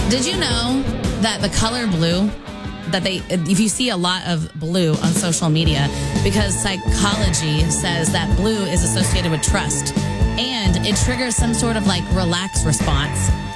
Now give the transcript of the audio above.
Did you know that the color blue, if you see a lot of blue on social media, because psychology says that blue is associated with trust and it triggers some sort of like relax response